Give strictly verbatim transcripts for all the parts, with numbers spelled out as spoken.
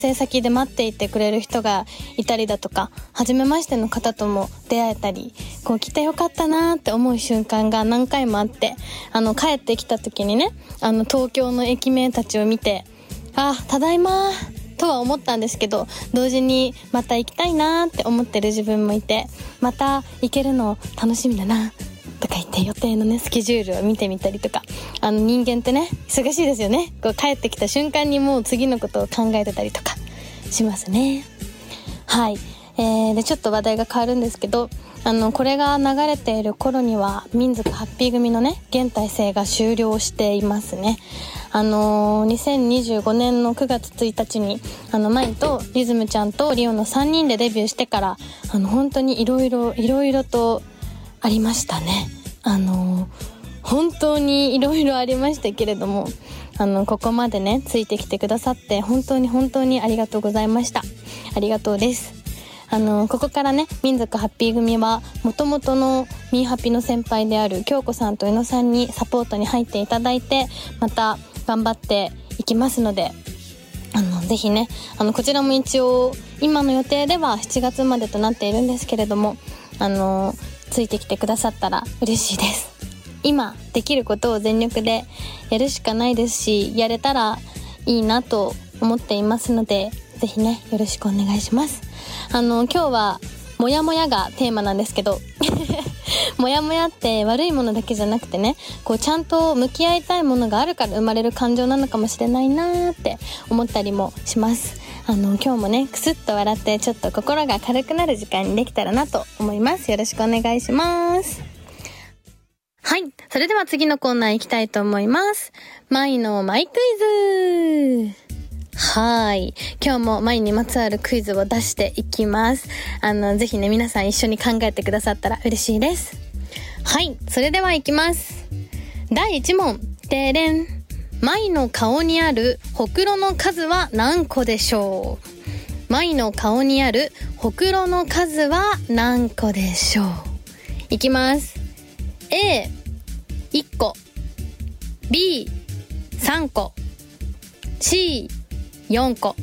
制先で待っていてくれる人がいたりだとか、初めましての方とも出会えたり、こう来てよかったなーって思う瞬間が何回もあって、あの帰ってきた時にね、あの東京の駅名たちを見て、あ、ただいまーとは思ったんですけど、同時にまた行きたいなーって思ってる自分もいて、また行けるの楽しみだなとか言って予定のねスケジュールを見てみたりとか、あの人間ってね忙しいですよね。こう帰ってきた瞬間にもう次のことを考えてたりとかしますね。はい、えー、でちょっと話題が変わるんですけど、あのこれが流れている頃には民族ハッピー組のね現体制が終了していますね。あのー、にせんにじゅうごねんのくがつついたちにあのマイとリズムちゃんとリオのさんにんでデビューしてから、あの本当にいろいろいろいろとありましたね。あのー、本当にいろいろありましたけれども、あのここまでねついてきてくださって本当に本当にありがとうございました。ありがとうです。あのここからね民族ハッピー組は元々のミーハッピーの先輩である京子さんと宇野さんにサポートに入っていただいて、また頑張っていきますので、あのぜひね、あのこちらも一応今の予定ではしちがつまでとなっているんですけれども、あのついてきてくださったら嬉しいです。今できることを全力でやるしかないですし、やれたらいいなと思っていますので、ぜひねよろしくお願いします。あの今日はモヤモヤがテーマなんですけどモヤモヤって悪いものだけじゃなくてね、こうちゃんと向き合いたいものがあるから生まれる感情なのかもしれないなーって思ったりもします。あの今日もねクスッと笑ってちょっと心が軽くなる時間にできたらなと思います。よろしくお願いします。はい、それでは次のコーナー行きたいと思います。マイのマイクイズ。はい、今日もマイにまつわるクイズを出していきます。あのぜひね皆さん一緒に考えてくださったら嬉しいです。はい、それではいきます。だいいち問、てれん。マイの顔にあるほくろの数は何個でしょう。マイの顔にあるほくろの数は何個でしょう。いきます。 エーいっこ、 ビーさんこ、 シーよんこ。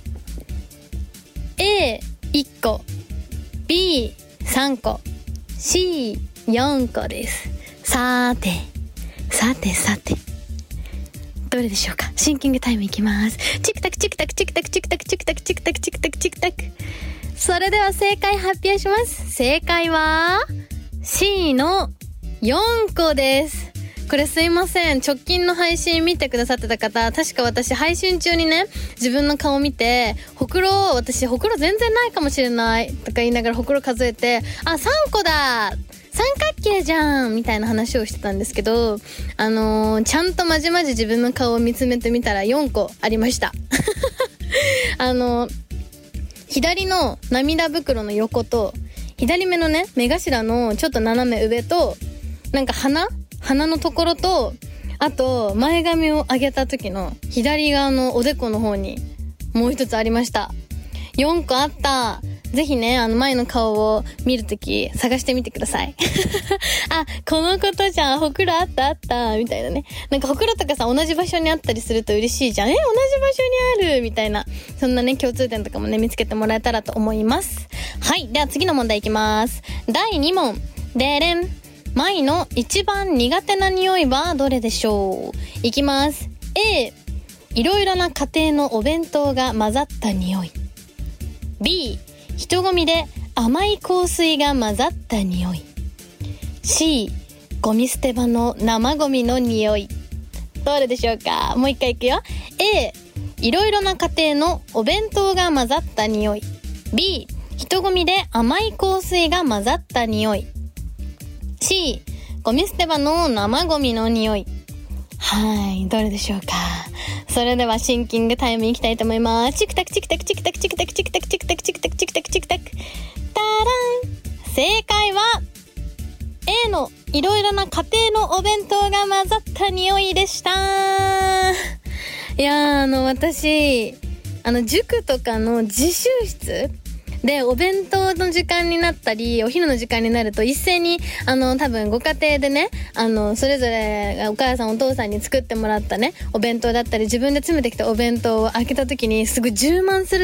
エーいっこ、 ビーさんこ、 シーよんこです。さーてさてさてどれでしょうか。シンキングタイムいきます。チクタクチクタクチクタクチクタクチクタクチクタクチクタクチクタク。それでは正解発表します。正解は シー のよんこです。これすいません、直近の配信見てくださってた方、確か私配信中にね自分の顔見て、ほくろ私ほくろ全然ないかもしれないとか言いながらほくろ数えて、あさんこだ三角形じゃんみたいな話をしてたんですけど、あのー、ちゃんとまじまじ自分の顔を見つめてみたらよんこありましたあのー、左の涙袋の横と左目のね目頭のちょっと斜め上と、なんか鼻鼻のところと、あと前髪を上げた時の左側のおでこの方にもう一つありました。よんこあった。ぜひね、あの前の顔を見るとき探してみてくださいあ、このことじゃん、ほくろあったあったみたいなね。なんかほくろとかさ同じ場所にあったりすると嬉しいじゃん。え、同じ場所にあるみたいな、そんなね共通点とかもね見つけてもらえたらと思います。はい、では次の問題いきます。だいに問、でれん。マイの一番苦手な匂いはどれでしょう。いきます。 エー いろいろな家庭のお弁当が混ざった匂い。 ビー 人混みで甘い香水が混ざった匂い。 シー ゴミ捨て場の生ゴミの匂い。どれでしょうか。もう一回いくよ。 エー いろいろな家庭のお弁当が混ざった匂い。 ビー 人混みで甘い香水が混ざった匂い。C、ゴミ捨て場の生ゴミの匂い。はい、どれでしょうか。それではシンキングタイムいきたいと思います。チクタクチクタクチクタクチクタクチクタクチクタクチクタクチクタクチクタク。タラン。正解は A のいろいろな家庭のお弁当が混ざった匂いでした。いやー、あの私あの塾とかの自習室、 で、お弁当の時間になったり、お昼の時間になると一斉に、あの、多分ご家庭でね、あの、それぞれお母さんお父さんに作ってもらったね、お弁当だったり、自分で詰めてきたお弁当を開けた時にすぐ充満する